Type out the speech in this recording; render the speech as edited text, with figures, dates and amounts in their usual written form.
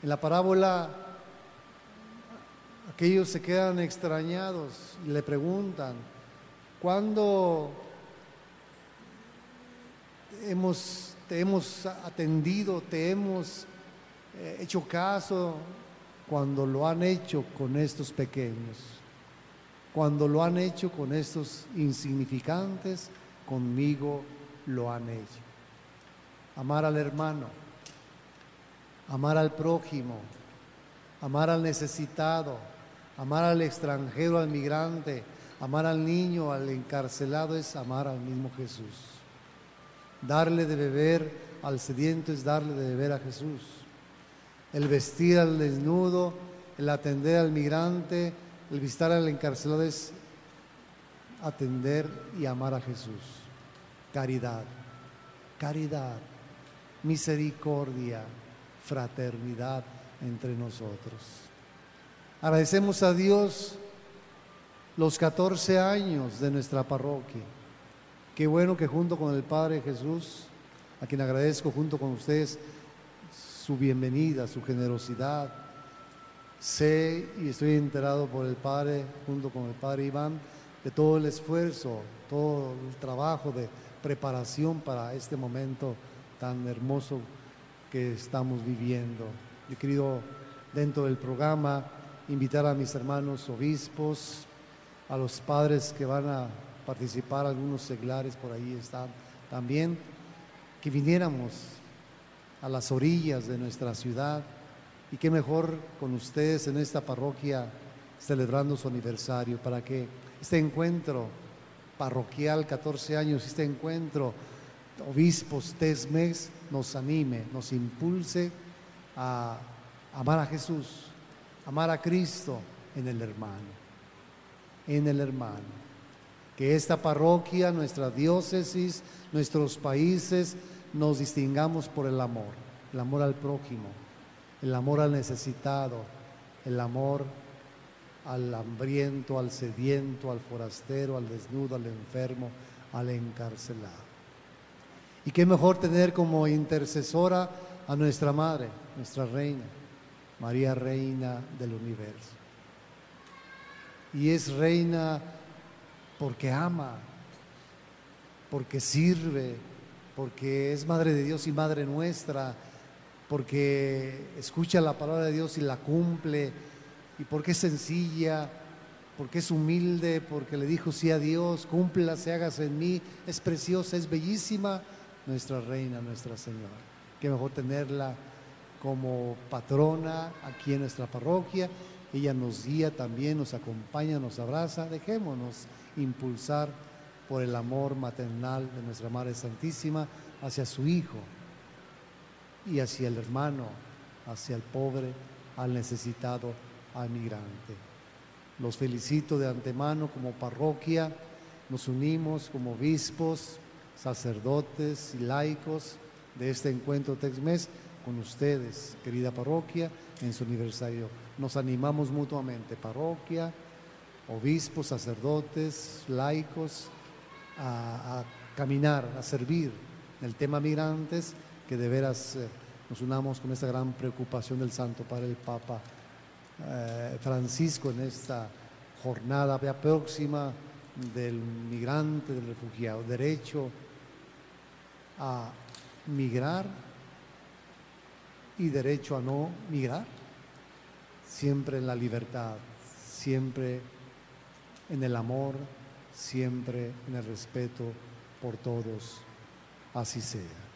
En la parábola, aquellos se quedan extrañados y le preguntan, ¿cuándo te hemos atendido, te hemos hecho caso? Cuando lo han hecho con estos pequeños, cuando lo han hecho con estos insignificantes, conmigo lo han hecho. Amar al hermano, amar al prójimo, amar al necesitado, amar al extranjero, al migrante, amar al niño, al encarcelado, es amar al mismo Jesús. Darle de beber al sediento es darle de beber a Jesús. El vestir al desnudo, el atender al migrante, el visitar al encarcelado es atender y amar a Jesús. Caridad, caridad, misericordia, fraternidad entre nosotros. Agradecemos a Dios los 14 años de nuestra parroquia. Qué bueno que junto con el Padre Jesús, a quien agradezco junto con ustedes su bienvenida, su generosidad. Sé y estoy enterado por el Padre, junto con el Padre Iván, de todo el esfuerzo, todo el trabajo de preparación para este momento tan hermoso que estamos viviendo. Yo he querido, dentro del programa, invitar a mis hermanos obispos, a los padres que van a participar, algunos seglares por ahí están también, que viniéramos a las orillas de nuestra ciudad, y qué mejor con ustedes en esta parroquia celebrando su aniversario, para que este encuentro parroquial, 14 años, este encuentro obispos TESMES nos anime, nos impulse a amar a Jesús, amar a Cristo en el hermano, en el hermano. Que esta parroquia, nuestra diócesis, nuestros países, nos distingamos por el amor al prójimo, el amor al necesitado, el amor al hambriento, al sediento, al forastero, al desnudo, al enfermo, al encarcelado. Y qué mejor tener como intercesora a nuestra Madre, nuestra Reina, María, Reina del Universo. Y es reina porque ama, porque sirve, porque es Madre de Dios y Madre nuestra, porque escucha la palabra de Dios y la cumple, y porque es sencilla, porque es humilde, porque le dijo sí a Dios, cúmplase, hágase en mí. Es preciosa, es bellísima nuestra Reina, Nuestra Señora. Qué mejor tenerla como patrona aquí en nuestra parroquia. Ella nos guía también, nos acompaña, nos abraza. Dejémonos impulsar por el amor maternal de nuestra Madre Santísima hacia su Hijo y hacia el hermano, hacia el pobre, al necesitado, al migrante. Los felicito de antemano como parroquia. Nos unimos como obispos, sacerdotes y laicos de este encuentro TESMES con ustedes, querida parroquia, en su aniversario. Nos animamos mutuamente, parroquia, obispos, sacerdotes, laicos, a caminar, a servir en el tema migrantes, que de veras nos unamos con esta gran preocupación del Santo Padre, el Papa Francisco, en esta jornada ya próxima del migrante, del refugiado. Derecho a migrar y derecho a no migrar, siempre en la libertad, siempre en el amor, siempre en el respeto por todos. Así sea.